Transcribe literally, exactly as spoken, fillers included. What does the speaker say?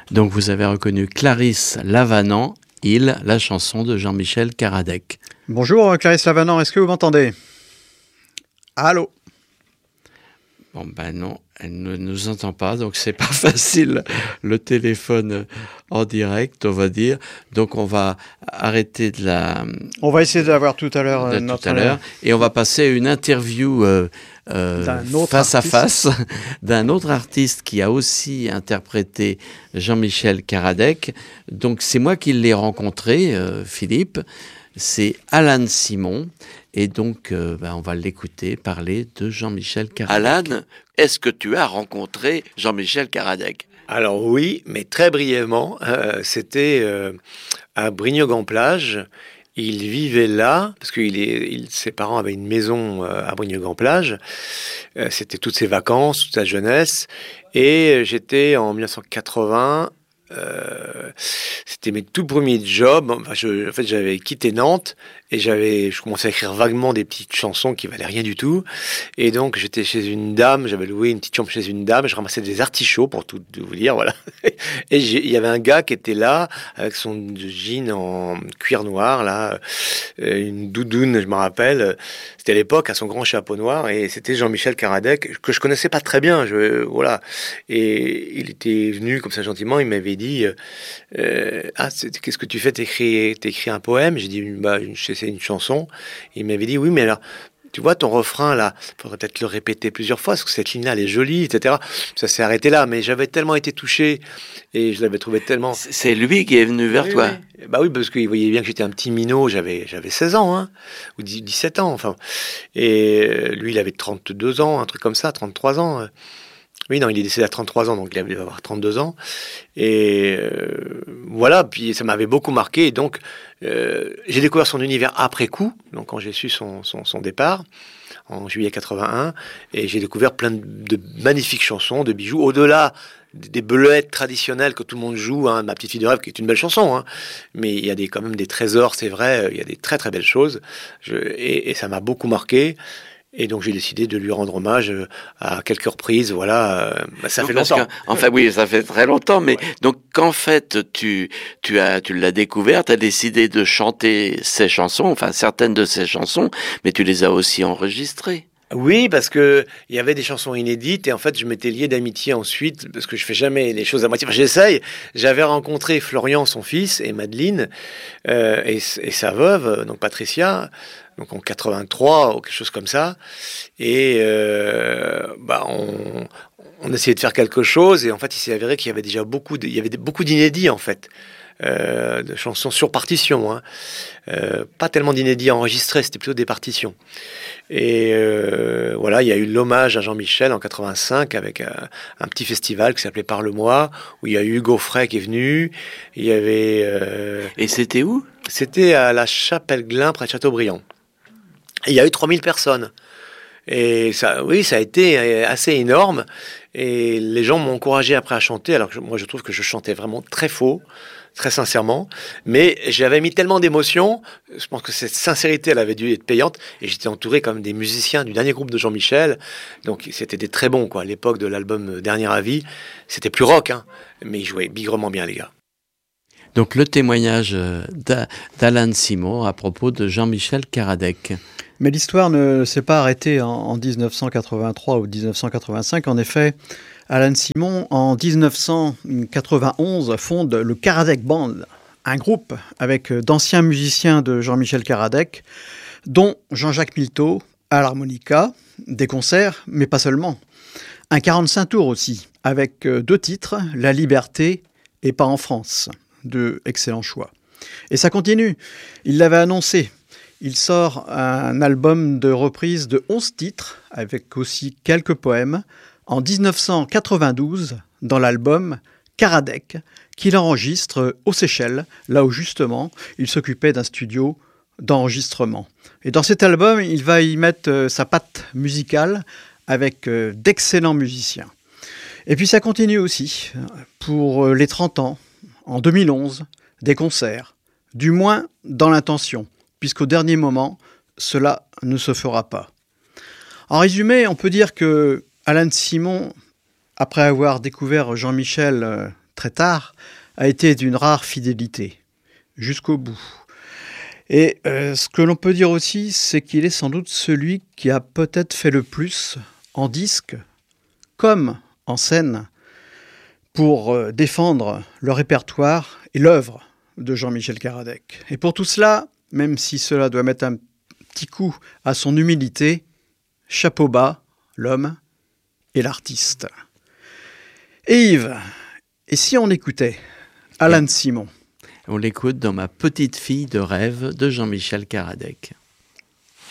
Donc vous avez reconnu Clarisse Lavanant, Il, la chanson de Jean-Michel Karadec. Bonjour Clarisse Lavanant, est-ce que vous m'entendez? Allô? Bon ben non, elle ne nous entend pas, donc c'est pas facile le téléphone en direct, on va dire. Donc on va arrêter de la... On va essayer de l'avoir tout à l'heure. de notre... tout à l'heure, et on va passer à une interview euh, euh, face artiste. à face d'un autre artiste qui a aussi interprété Jean-Michel Karadec. Donc c'est moi qui l'ai rencontré, euh, Philippe, c'est Alan Simon. Et donc, euh, ben, on va l'écouter parler de Jean-Michel Karadec. Alan, est-ce que tu as rencontré Jean-Michel Karadec? Alors oui, mais très brièvement. Euh, c'était euh, à Brignogan-Plage. Il vivait là, parce que il est, il, ses parents avaient une maison euh, à Brignogan-Plage. Euh, c'était toutes ses vacances, toute sa jeunesse. Et j'étais en dix-neuf cent quatre-vingts... Euh, c'était mes tout premiers jobs. Enfin, je, en fait, j'avais quitté Nantes et j'avais, je commençais à écrire vaguement des petites chansons qui valaient rien du tout. Et donc, j'étais chez une dame, j'avais loué une petite chambre chez une dame, je ramassais des artichauts pour tout vous dire, voilà. Et il y avait un gars qui était là avec son jean en cuir noir, là, une doudoune, je me rappelle. C'était à l'époque, à son grand chapeau noir, et c'était Jean-Michel Karadec que je connaissais pas très bien. Je, voilà. Et il était venu comme ça gentiment, il m'avait dit euh, ah, qu'est-ce que tu fais? T'écris, t'écris un poème? J'ai dit bah, c'est une chanson. Il m'avait dit oui, mais alors tu vois ton refrain là, faudrait peut-être le répéter plusieurs fois parce que cette ligne-là elle est jolie, et cetera. Ça s'est arrêté là, mais j'avais tellement été touché et je l'avais trouvé tellement. C'est lui qui est venu vers oui, toi. Oui. Bah oui, parce qu'il voyait bien que j'étais un petit minot, j'avais j'avais seize ans, hein, ou dix-sept ans, enfin. Et lui, il avait trente-deux ans, un truc comme ça, trente-trois ans. Oui, non, il est décédé à trente-trois ans, donc il devait avoir trente-deux ans. Et euh, voilà, puis ça m'avait beaucoup marqué. Et donc, euh, j'ai découvert son univers après coup, donc quand j'ai su son, son, son départ, en juillet quatre-vingt-un. Et j'ai découvert plein de, de magnifiques chansons, de bijoux, au-delà des bleuettes traditionnelles que tout le monde joue, hein, Ma petite fille de rêve, qui est une belle chanson, hein. Mais il y a des, quand même des trésors, c'est vrai, il y a des très très belles choses. Je, et, et ça m'a beaucoup marqué. Et donc j'ai décidé de lui rendre hommage à quelques reprises, voilà. Bah, ça donc, fait longtemps. Enfin oui, ça fait très longtemps, mais ouais. Donc qu'en fait tu tu as tu l'as découvert, tu as décidé de chanter ses chansons, enfin certaines de ses chansons, mais tu les as aussi enregistrées. Oui, parce que il y avait des chansons inédites et en fait je m'étais lié d'amitié ensuite parce que je fais jamais les choses à moitié. Enfin, j'essaye. J'avais rencontré Florian, son fils, et Madeleine euh, et, et sa veuve, donc Patricia, donc en quatre-vingt-trois ou quelque chose comme ça. Et euh, bah on, on essayait de faire quelque chose et en fait il s'est avéré qu'il y avait déjà beaucoup, de, il y avait beaucoup d'inédits en fait. Euh, de chansons sur partition, hein. euh, pas tellement d'inédits enregistrés, c'était plutôt des partitions. Et euh, voilà, il y a eu l'hommage à Jean-Michel en quatre-vingt-cinq avec un, un petit festival qui s'appelait Parle-moi, où il y a eu Hugo Frey qui est venu. Il y avait. Euh, Et c'était où? C'était à la Chapelle-Glin, près de Châteaubriand. Et il y a eu trois mille personnes. Et ça, oui, ça a été assez énorme. Et les gens m'ont encouragé après à chanter, alors que je, moi je trouve que je chantais vraiment très faux. Très sincèrement, mais j'avais mis tellement d'émotions, je pense que cette sincérité, elle avait dû être payante, et j'étais entouré comme des musiciens du dernier groupe de Jean-Michel, donc c'était des très bons, quoi. À l'époque de l'album Dernier Avis, c'était plus rock, hein, mais ils jouaient bigrement bien, les gars. Donc le témoignage d'Alan Simon à propos de Jean-Michel Karadec. Mais l'histoire ne s'est pas arrêtée en, en dix-neuf cent quatre-vingt-trois ou dix-neuf cent quatre-vingt-cinq, en effet. Alan Simon, en dix-neuf cent quatre-vingt-onze, fonde le Karadec Band, un groupe avec d'anciens musiciens de Jean-Michel Karadec, dont Jean-Jacques Milteau à l'harmonica, des concerts, mais pas seulement. Un quarante-cinq tours aussi, avec deux titres, La Liberté et Pas en France, deux excellents choix. Et ça continue, il l'avait annoncé. Il sort un album de reprise de onze titres, avec aussi quelques poèmes, en dix-neuf cent quatre-vingt-douze, dans l'album Karadec, qu'il enregistre aux Seychelles, là où justement il s'occupait d'un studio d'enregistrement. Et dans cet album, il va y mettre sa patte musicale avec d'excellents musiciens. Et puis ça continue aussi, pour les trente ans, en deux mille onze, des concerts, du moins dans l'intention, puisqu'au dernier moment, cela ne se fera pas. En résumé, on peut dire que Alan Simon, après avoir découvert Jean-Michel très tard, a été d'une rare fidélité, jusqu'au bout. Et euh, ce que l'on peut dire aussi, c'est qu'il est sans doute celui qui a peut-être fait le plus en disque, comme en scène, pour euh, défendre le répertoire et l'œuvre de Jean-Michel Karadec. Et pour tout cela, même si cela doit mettre un petit coup à son humilité, chapeau bas, l'homme et l'artiste. Et Yves, et si on écoutait Alan Simon ? On l'écoute dans Ma petite fille de rêve de Jean-Michel Karadec.